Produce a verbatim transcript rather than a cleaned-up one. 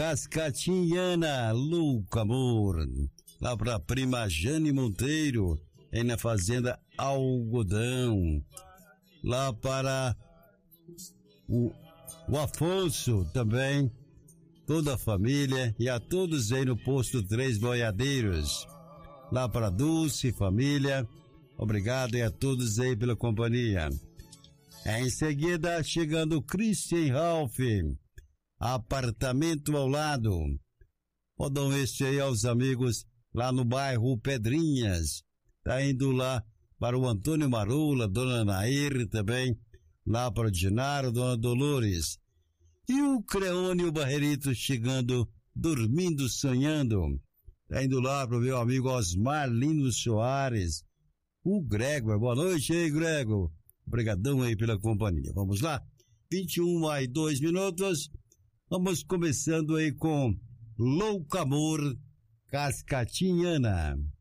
Cascatinhana, louco amor. Lá pra prima Jane Monteiro, aí na fazenda Algodão. Lá para o, o Afonso também, toda a família, e a todos aí no posto Três Boiadeiros. Lá para Dulce, família, obrigado e a todos aí pela companhia. Em seguida, chegando o Christian Ralph, apartamento ao lado. Rodam este aí aos amigos lá no bairro Pedrinhas. Tá indo lá para o Antônio Marula, Dona Nair também, lá para o Dinaro, Dona Dolores. E o Creone Barreirito chegando, dormindo, sonhando. Tá indo lá para o meu amigo Osmar Lino Soares. O Gregor, boa noite aí, Gregor. Obrigadão aí pela companhia. Vamos lá, vinte e um e dois minutos. Vamos começando aí com Louco Amor, Cascatinhana.